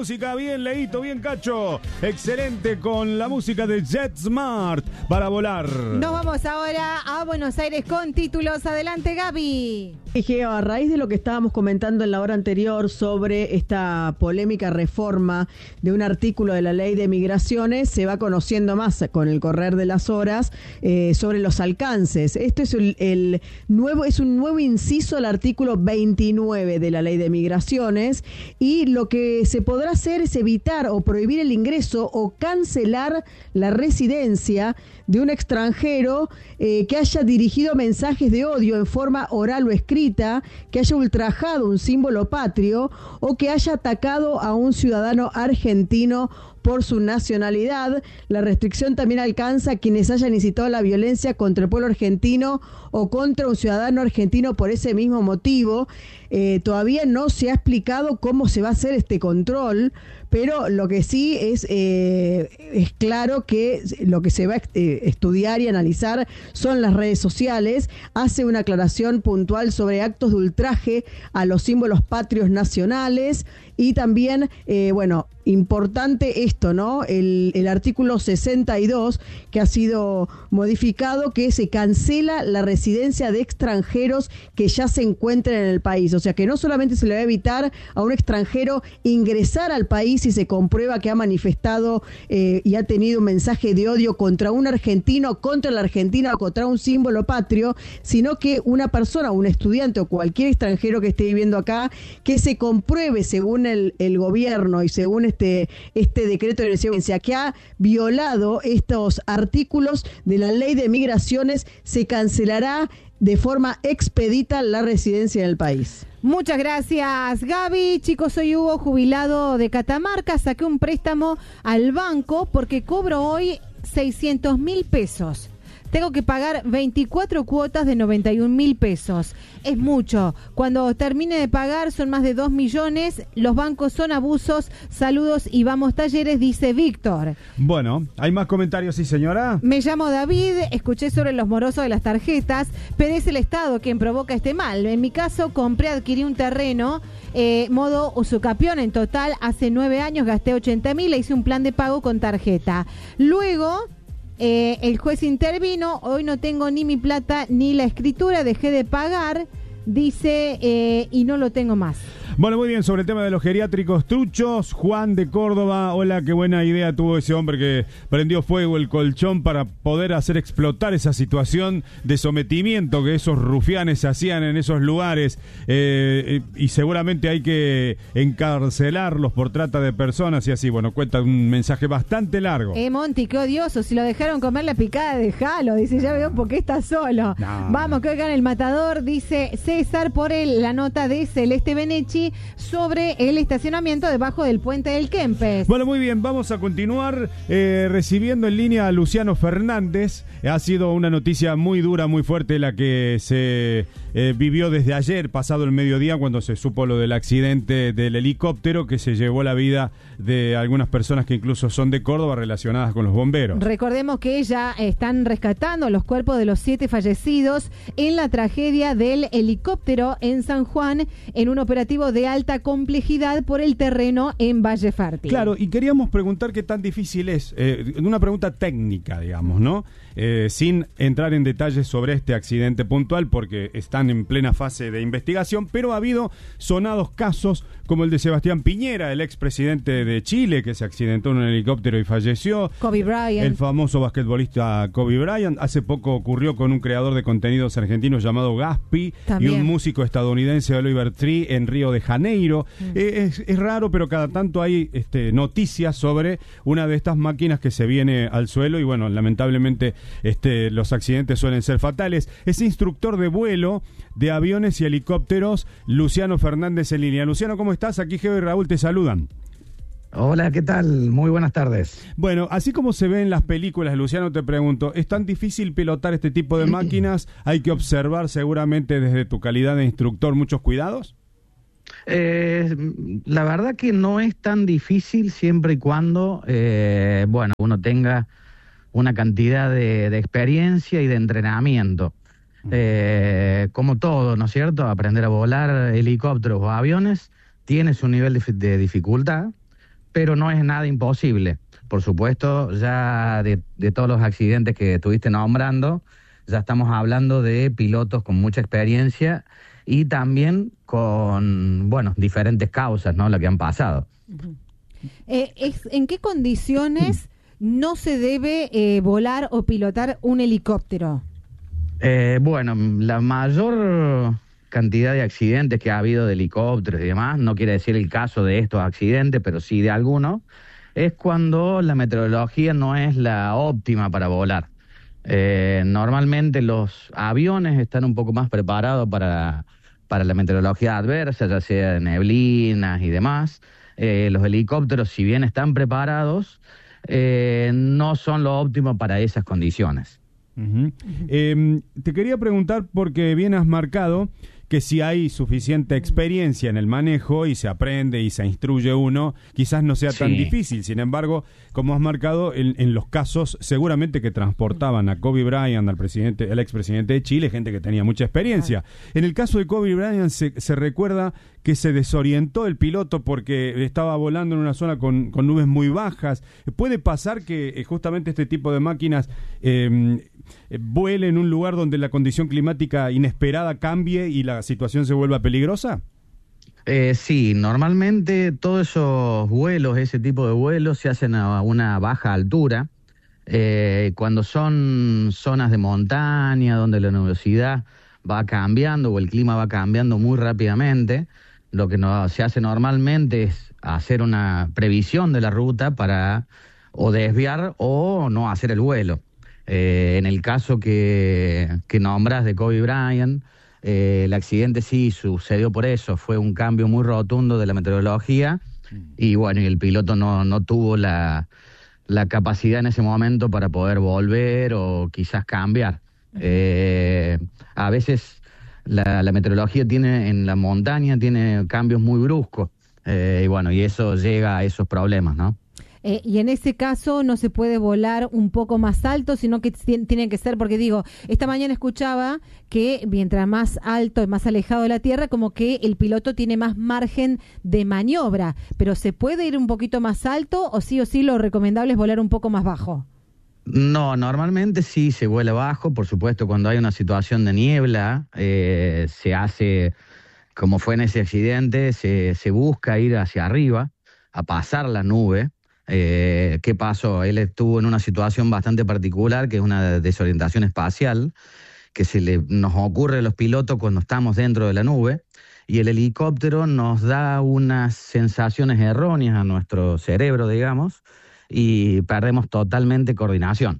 música, bien Leito, bien Cacho. Excelente con la música de JetSmart para volar. Nos vamos ahora a Buenos Aires con títulos. Adelante, Gaby. Geo, a raíz de lo que estábamos comentando en la hora anterior sobre esta polémica reforma de un artículo de la Ley de Migraciones, se va conociendo más con el correr de las horas sobre los alcances. Esto es un nuevo inciso al artículo 29 de la Ley de Migraciones, y lo que se podrá hacer es evitar o prohibir el ingreso o cancelar la residencia de un extranjero que haya dirigido mensajes de odio en forma oral o escrita, que haya ultrajado un símbolo patrio o que haya atacado a un ciudadano argentino por su nacionalidad. La restricción también alcanza a quienes hayan incitado la violencia contra el pueblo argentino o contra un ciudadano argentino por ese mismo motivo. Todavía no se ha explicado cómo se va a hacer este control, pero lo que sí es claro que lo que se va a estudiar y analizar son las redes sociales. Hace una aclaración puntual sobre actos de ultraje a los símbolos patrios nacionales y también, importante esto, ¿no? El artículo 62 que ha sido modificado, que se cancela la residencia de extranjeros que ya se encuentren en el país. O sea que no solamente se le va a evitar a un extranjero ingresar al país si se comprueba que ha manifestado y ha tenido un mensaje de odio contra un argentino, contra la Argentina o contra un símbolo patrio, sino que una persona, un estudiante o cualquier extranjero que esté viviendo acá, que se compruebe según el gobierno y según este decreto de residencia que ha violado estos artículos de la Ley de Migraciones, se cancelará de forma expedita la residencia en el país. Muchas gracias, Gaby. Chicos, soy Hugo, jubilado de Catamarca. Saqué un préstamo al banco porque cobro hoy 600.000 pesos. Tengo que pagar 24 cuotas de 91.000 pesos. Es mucho. Cuando termine de pagar son más de 2 millones. Los bancos son abusos. Saludos y vamos Talleres, dice Víctor. Bueno, ¿hay más comentarios, sí, señora? Me llamo David, escuché sobre los morosos de las tarjetas, pero es el Estado quien provoca este mal. En mi caso, adquirí un terreno, modo usucapión. En total, hace 9 años gasté 80.000, le hice un plan de pago con tarjeta. Luego... el juez intervino, hoy no tengo ni mi plata ni la escritura, dejé de pagar, dice, y no lo tengo más. Bueno, muy bien, sobre el tema de los geriátricos truchos, Juan de Córdoba, hola, qué buena idea tuvo ese hombre que prendió fuego el colchón para poder hacer explotar esa situación de sometimiento que esos rufianes hacían en esos lugares, y seguramente hay que encarcelarlos por trata de personas y así. Bueno, cuenta un mensaje bastante largo. Monty, qué odioso, si lo dejaron comer la picada, déjalo, dice, ya veo por qué está solo. No. Vamos, que oigan el matador, dice César, por la nota de Celeste Benechi sobre el estacionamiento debajo del puente del Kempes. Bueno, muy bien, vamos a continuar recibiendo en línea a Luciano Fernández. Ha sido una noticia muy dura, muy fuerte la que se vivió desde ayer, pasado el mediodía, cuando se supo lo del accidente del helicóptero que se llevó la vida de algunas personas que incluso son de Córdoba relacionadas con los bomberos. Recordemos que ya están rescatando los cuerpos de los 7 fallecidos en la tragedia del helicóptero en San Juan, en un operativo de alta complejidad por el terreno en Valle Fértil. Claro, y queríamos preguntar qué tan difícil es, una pregunta técnica, digamos, ¿no? Sin entrar en detalles sobre este accidente puntual, porque están en plena fase de investigación, pero ha habido sonados casos como el de Sebastián Piñera, el expresidente de Chile, que se accidentó en un helicóptero y falleció. Kobe Bryant. El famoso basquetbolista Kobe Bryant. Hace poco ocurrió con un creador de contenidos argentinos llamado Gaspi. También. Y un músico estadounidense, Oliver Tree, en Río de Janeiro. Es raro, pero cada tanto hay noticias sobre una de estas máquinas que se viene al suelo y bueno, lamentablemente los accidentes suelen ser fatales. Es instructor de vuelo de aviones y helicópteros, Luciano Fernández en línea. Luciano, ¿cómo estás? Aquí Geo y Raúl te saludan. Hola, ¿qué tal? Muy buenas tardes. Bueno, así como se ve en las películas, Luciano, te pregunto, ¿es tan difícil pilotar este tipo de máquinas? ¿Hay que observar seguramente desde tu calidad de instructor muchos cuidados? La verdad que no es tan difícil siempre y cuando uno tenga una cantidad de experiencia y de entrenamiento. Como todo, ¿no es cierto? Aprender a volar helicópteros o aviones tiene su nivel de dificultad, pero no es nada imposible. Por supuesto, ya de todos los accidentes que estuviste nombrando, ya estamos hablando de pilotos con mucha experiencia y también con, diferentes causas, ¿no?, lo que han pasado. ¿En qué condiciones no se debe volar o pilotar un helicóptero? La mayor cantidad de accidentes que ha habido de helicópteros y demás, no quiere decir el caso de estos accidentes, pero sí de algunos, es cuando la meteorología no es la óptima para volar. Normalmente los aviones están un poco más preparados para la meteorología adversa, ya sea neblinas y demás. Los helicópteros, si bien están preparados, no son lo óptimo para esas condiciones. Uh-huh. Te quería preguntar, porque bien has marcado que si hay suficiente experiencia en el manejo y se aprende y se instruye uno, quizás no sea tan difícil. Sin embargo, como has marcado, en los casos seguramente que transportaban a Kobe Bryant, el expresidente de Chile, gente que tenía mucha experiencia. En el caso de Kobe Bryant se recuerda que se desorientó el piloto porque estaba volando en una zona con nubes muy bajas. ¿Puede pasar que justamente este tipo de máquinas vuele en un lugar donde la condición climática inesperada cambie y la situación se vuelva peligrosa? Sí, normalmente todos esos vuelos, ese tipo de vuelos, se hacen a una baja altura. Cuando son zonas de montaña, donde la nubosidad va cambiando o el clima va cambiando muy rápidamente, lo que se hace normalmente es hacer una previsión de la ruta para o desviar o no hacer el vuelo. En el caso que nombras de Kobe Bryant, el accidente sí sucedió por eso, fue un cambio muy rotundo de la meteorología y el piloto no tuvo la capacidad en ese momento para poder volver o quizás cambiar. A veces la meteorología en la montaña tiene cambios muy bruscos y eso llega a esos problemas, ¿no? Y en ese caso no se puede volar un poco más alto, sino que tiene que ser, porque esta mañana escuchaba que mientras más alto y más alejado de la tierra, como que el piloto tiene más margen de maniobra, pero ¿se puede ir un poquito más alto o sí lo recomendable es volar un poco más bajo? No, normalmente sí se vuela bajo, por supuesto cuando hay una situación de niebla, se hace, como fue en ese accidente, se busca ir hacia arriba, a pasar la nube. ¿Qué pasó? Él estuvo en una situación bastante particular, que es una desorientación espacial, que nos ocurre a los pilotos cuando estamos dentro de la nube, y el helicóptero nos da unas sensaciones erróneas a nuestro cerebro, digamos, y perdemos totalmente coordinación.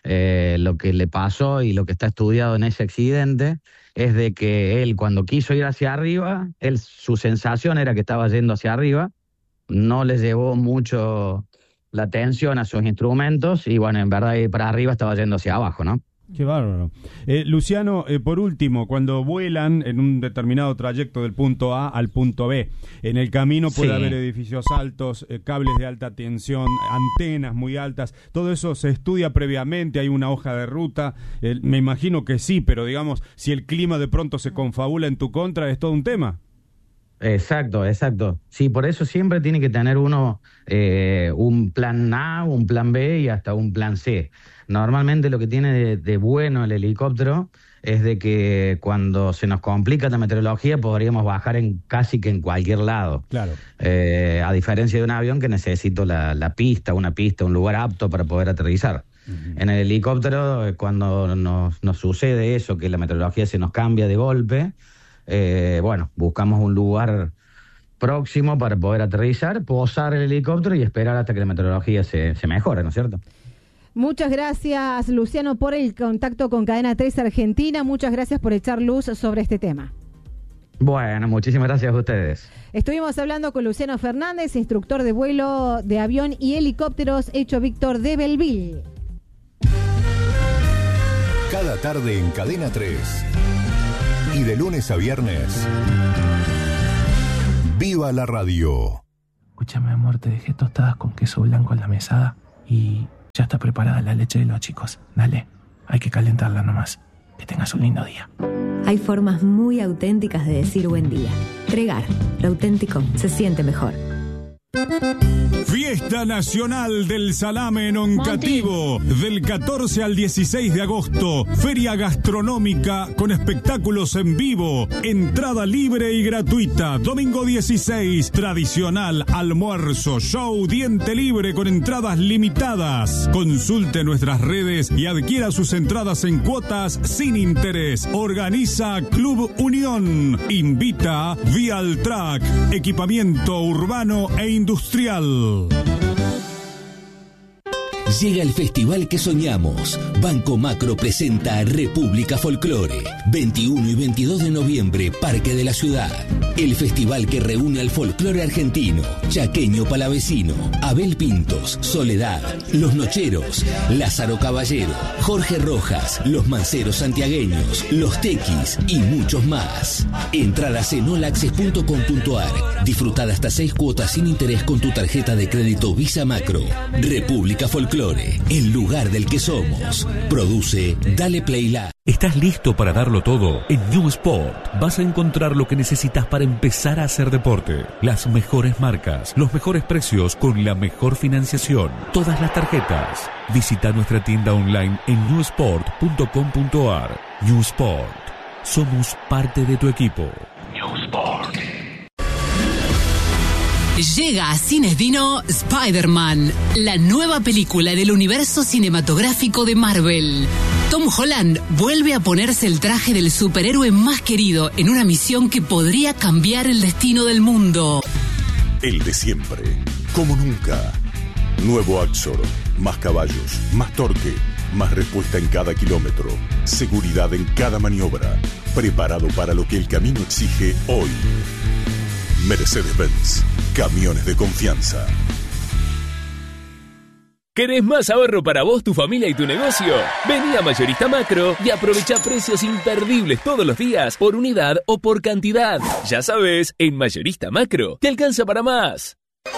Lo que le pasó y lo que está estudiado en ese accidente es de que él, cuando quiso ir hacia arriba, su sensación era que estaba yendo hacia arriba, no le llevó mucho la atención a sus instrumentos y en verdad para arriba estaba yendo hacia abajo, ¿no? Qué bárbaro. Luciano, por último, cuando vuelan en un determinado trayecto del punto A al punto B, en el camino puede haber edificios altos, cables de alta tensión, antenas muy altas, ¿todo eso se estudia previamente? ¿Hay una hoja de ruta? Me imagino que sí, pero si el clima de pronto se confabula en tu contra, es todo un tema. Exacto. Sí, por eso siempre tiene que tener uno un plan A, un plan B y hasta un plan C. Normalmente lo que tiene de bueno el helicóptero es de que cuando se nos complica la meteorología podríamos bajar casi que en cualquier lado. Claro. A diferencia de un avión que necesita una pista, un lugar apto para poder aterrizar. Uh-huh. En el helicóptero, cuando nos sucede eso, que la meteorología se nos cambia de golpe, buscamos un lugar próximo para poder aterrizar, posar el helicóptero y esperar hasta que la meteorología se mejore, ¿no es cierto? Muchas gracias, Luciano, por el contacto con Cadena 3 Argentina. Muchas gracias por echar luz sobre este tema. Bueno, muchísimas gracias a ustedes. Estuvimos hablando con Luciano Fernández, instructor de vuelo de avión y helicópteros, Hecho Víctor de Belleville. Cada tarde en Cadena 3. Y de lunes a viernes, ¡viva la radio! Escúchame, amor, te dejé tostadas con queso blanco en la mesada y ya está preparada la leche de los chicos. Dale, hay que calentarla nomás. Que tengas un lindo día. Hay formas muy auténticas de decir buen día. Tregar, lo auténtico se siente mejor. Fiesta Nacional del Salame en Oncativo, del 14 al 16 de agosto. Feria gastronómica con espectáculos en vivo. Entrada libre y gratuita. Domingo 16, tradicional almuerzo, show, diente libre con entradas limitadas. Consulte nuestras redes y adquiera sus entradas en cuotas sin interés. Organiza Club Unión. Invita Vialtrack, equipamiento urbano e industrial. Llega el festival que soñamos. Banco Macro presenta República Folclore. 21 y 22 de noviembre, Parque de la Ciudad. El festival que reúne al folclore argentino, chaqueño palavecino, Abel Pintos, Soledad, Los Nocheros, Lázaro Caballero, Jorge Rojas, Los Manceros santiagueños, Los Tequis y muchos más. Entradas en olaccess.com.ar. Disfrutad hasta 6 cuotas sin interés con tu tarjeta de crédito Visa Macro. República Folclore, el lugar del que somos. Produce Dale Play Live. ¿Estás listo para darlo todo? En New Sport vas a encontrar lo que necesitas para empezar a hacer deporte. Las mejores marcas, los mejores precios con la mejor financiación. Todas las tarjetas. Visita nuestra tienda online en newsport.com.ar. New Sport. Somos parte de tu equipo. New Sport. Llega a Cines Dino Spider-Man, la nueva película del universo cinematográfico de Marvel. Tom Holland vuelve a ponerse el traje del superhéroe más querido en una misión que podría cambiar el destino del mundo. El de siempre, como nunca. Nuevo Axor, más caballos, más torque, más respuesta en cada kilómetro, seguridad en cada maniobra, preparado para lo que el camino exige hoy. Mercedes-Benz, camiones de confianza. ¿Querés más ahorro para vos, tu familia y tu negocio? Vení a Mayorista Macro y aprovecha precios imperdibles todos los días, por unidad o por cantidad. Ya sabes, en Mayorista Macro te alcanza para más.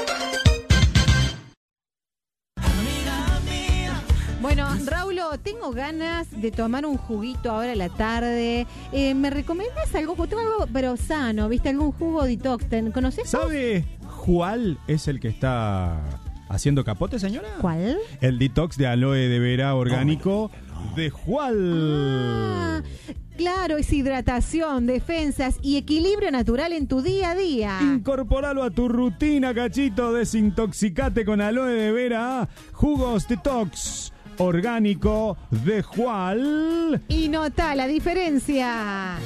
Bueno, Raulo, tengo ganas de tomar un juguito ahora a la tarde. ¿Me recomiendas algo? Tengo algo pero sano, ¿viste? Algún jugo detox. ¿Conoces? ¿Sabe cuál es el que está haciendo capote, señora? ¿Cuál? El detox de aloe de vera orgánico de Jual. Claro, es hidratación, defensas y equilibrio natural en tu día a día. Incorporalo a tu rutina, cachito. Desintoxicate con aloe de vera. Jugos detox orgánico de Jual. Y nota la diferencia.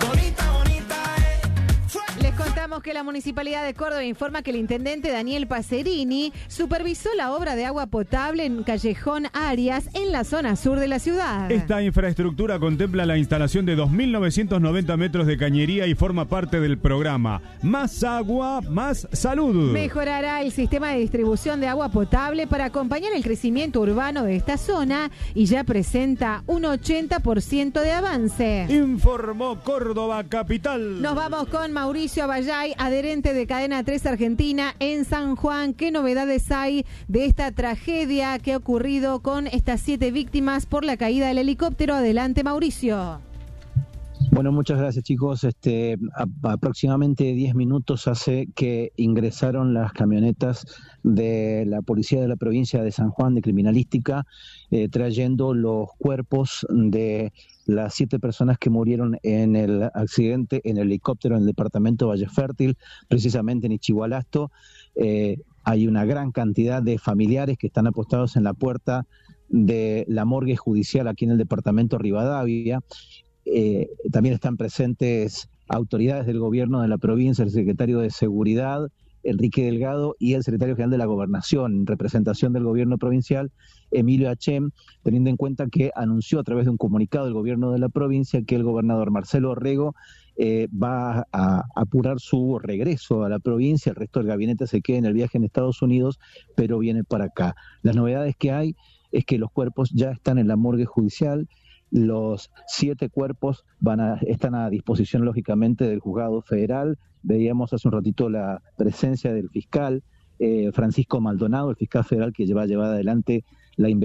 Les contamos que la Municipalidad de Córdoba informa que el intendente Daniel Pacerini supervisó la obra de agua potable en Callejón Arias, en la zona sur de la ciudad. Esta infraestructura contempla la instalación de 2.990 metros de cañería y forma parte del programa Más Agua, Más Salud. Mejorará el sistema de distribución de agua potable para acompañar el crecimiento urbano de esta zona y ya presenta un 80% de avance. Informó Córdoba Capital. Nos vamos con Mauricio Abayay, adherente de Cadena 3 Argentina en San Juan. ¿Qué novedades hay de esta tragedia que ha ocurrido con estas 7 víctimas por la caída del helicóptero? Adelante, Mauricio. Bueno, muchas gracias, chicos. Aproximadamente 10 minutos hace que ingresaron las camionetas de la policía de la provincia de San Juan de criminalística, trayendo los cuerpos de las 7 personas que murieron en el accidente en el helicóptero en el departamento Valle Fértil, precisamente en Ichigualasto. Hay una gran cantidad de familiares que están apostados en la puerta de la morgue judicial aquí en el departamento Rivadavia. También están presentes autoridades del gobierno de la provincia, el secretario de Seguridad, Enrique Delgado, y el secretario general de la Gobernación, en representación del gobierno provincial, Emilio Achem, teniendo en cuenta que anunció a través de un comunicado del gobierno de la provincia que el gobernador Marcelo Orrego va a apurar su regreso a la provincia. El resto del gabinete se queda en el viaje en Estados Unidos, pero viene para acá. Las novedades que hay es que los cuerpos ya están en la morgue judicial. Los 7 cuerpos están a disposición, lógicamente, del juzgado federal. Veíamos hace un ratito la presencia del fiscal Francisco Maldonado, el fiscal federal que va a llevar adelante la investigación.